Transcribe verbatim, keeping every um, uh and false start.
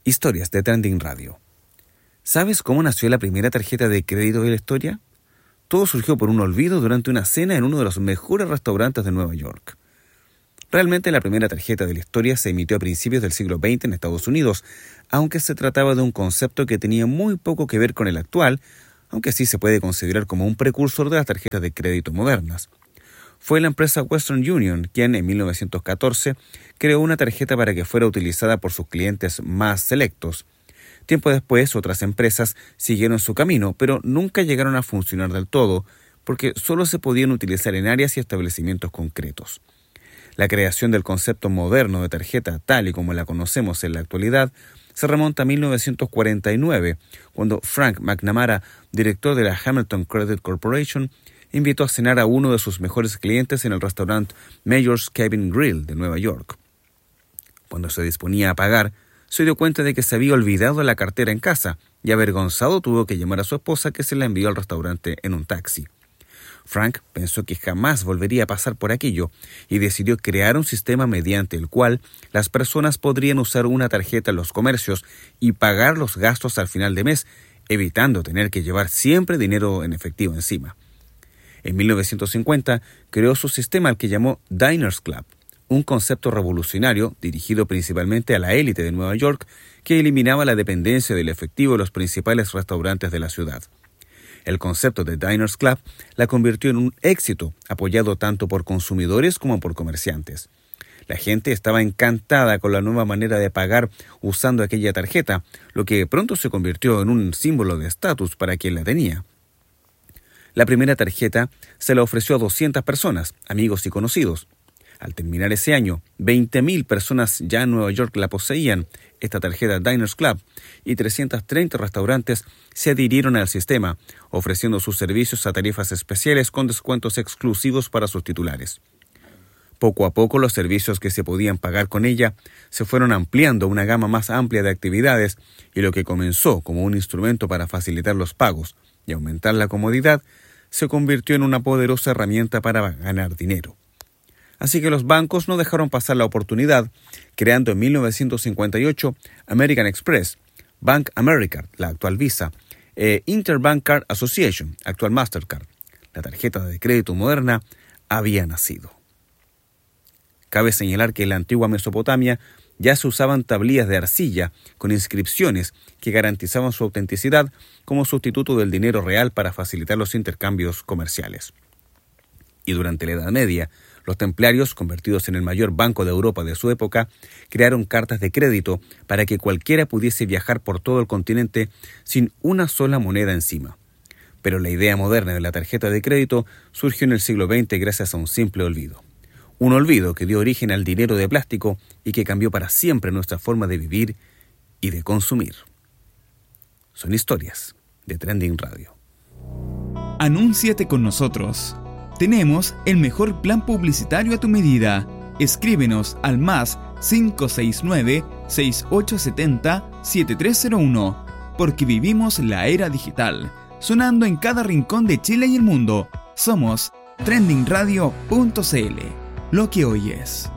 Historias de Trending Radio. ¿Sabes cómo nació la primera tarjeta de crédito de la historia? Todo surgió por un olvido durante una cena en uno de los mejores restaurantes de Nueva York. Realmente la primera tarjeta de la historia se emitió a principios del siglo veinte en Estados Unidos, aunque se trataba de un concepto que tenía muy poco que ver con el actual, aunque sí se puede considerar como un precursor de las tarjetas de crédito modernas. Fue la empresa Western Union quien en mil novecientos catorce creó una tarjeta para que fuera utilizada por sus clientes más selectos. Tiempo después, otras empresas siguieron su camino, pero nunca llegaron a funcionar del todo, porque solo se podían utilizar en áreas y establecimientos concretos. La creación del concepto moderno de tarjeta, tal y como la conocemos en la actualidad, se remonta a mil novecientos cuarenta y nueve, cuando Frank McNamara, director de la Hamilton Credit Corporation, invitó a cenar a uno de sus mejores clientes en el restaurante Mayor's Cabin Grill de Nueva York. Cuando se disponía a pagar, se dio cuenta de que se había olvidado la cartera en casa y avergonzado tuvo que llamar a su esposa, que se la envió al restaurante en un taxi. Frank pensó que jamás volvería a pasar por aquello y decidió crear un sistema mediante el cual las personas podrían usar una tarjeta en los comercios y pagar los gastos al final de mes, evitando tener que llevar siempre dinero en efectivo encima. En mil novecientos cincuenta creó su sistema al que llamó Diners Club, un concepto revolucionario dirigido principalmente a la élite de Nueva York que eliminaba la dependencia del efectivo de los principales restaurantes de la ciudad. El concepto de Diners Club la convirtió en un éxito, apoyado tanto por consumidores como por comerciantes. La gente estaba encantada con la nueva manera de pagar usando aquella tarjeta, lo que pronto se convirtió en un símbolo de estatus para quien la tenía. La primera tarjeta se la ofreció a doscientas personas, amigos y conocidos. Al terminar ese año, veinte mil personas ya en Nueva York la poseían, esta tarjeta Diners Club, y trescientos treinta restaurantes se adhirieron al sistema, ofreciendo sus servicios a tarifas especiales con descuentos exclusivos para sus titulares. Poco a poco los servicios que se podían pagar con ella se fueron ampliando a una gama más amplia de actividades, y lo que comenzó como un instrumento para facilitar los pagos y aumentar la comodidad se convirtió en una poderosa herramienta para ganar dinero. Así que los bancos no dejaron pasar la oportunidad, creando en mil novecientos cincuenta y ocho American Express, Bank America, la actual Visa, e Interbank Card Association, actual Mastercard. La tarjeta de crédito moderna había nacido. Cabe señalar que en la antigua Mesopotamia ya se usaban tablillas de arcilla con inscripciones que garantizaban su autenticidad como sustituto del dinero real para facilitar los intercambios comerciales. Y durante la Edad Media, los templarios, convertidos en el mayor banco de Europa de su época, crearon cartas de crédito para que cualquiera pudiese viajar por todo el continente sin una sola moneda encima. Pero la idea moderna de la tarjeta de crédito surgió en el siglo veinte gracias a un simple olvido. Un olvido que dio origen al dinero de plástico y que cambió para siempre nuestra forma de vivir y de consumir. Son historias de Trending Radio. Anúnciate con nosotros. Tenemos el mejor plan publicitario a tu medida. Escríbenos al más cinco seis nueve, seis ocho siete cero, siete tres cero uno, porque vivimos la era digital, sonando en cada rincón de Chile y el mundo. Somos trending radio punto c l. Lo que oyes.